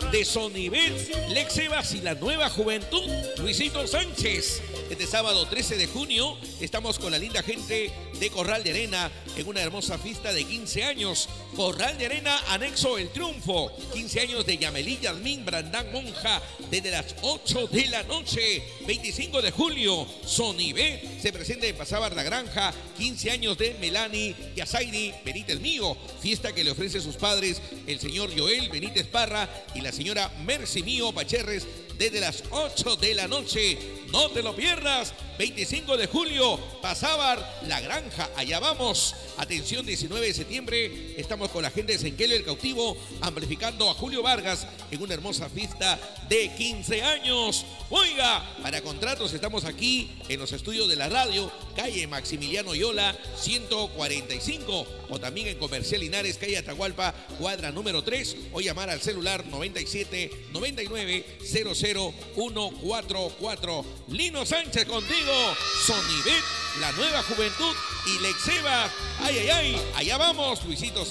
de Sonibet, Lexebas y la nueva juventud, Luisito Sánchez. Este sábado 13 de junio estamos con la linda gente de Corral de Arena en una hermosa fiesta de 15 años. Corral de Arena, anexo El Triunfo. 15 años de Yamelí Yasmín Brandán Monja desde las 8 de la noche. 25 de julio, Sonibet se presenta en Pasabar La Granja. 15 años de Melanie Yazairi Benítez Mío. Fiesta que le ofrece sus padres, el señor Joel Benítez Parra y la señora Mercy Mío Pacherres, desde las 8 de la noche. No te lo pierdas. 25 de julio, Pasabar La Granja. Allá vamos. Atención, 19 de septiembre. Estamos con la gente de Senquelo El Cautivo, amplificando a Julio Vargas en una hermosa fiesta de 15 años. Oiga, para contratos estamos aquí en los estudios de la radio, calle Maximiliano Yola, 145. O también en Comercial Linares, calle Atahualpa, cuadra número 3. O llamar al celular 97 99 00 144. Lino Sánchez contigo. Sonibet, la nueva juventud y Lexebas. Ay, ay, ay. Allá vamos, Luisito Sánchez.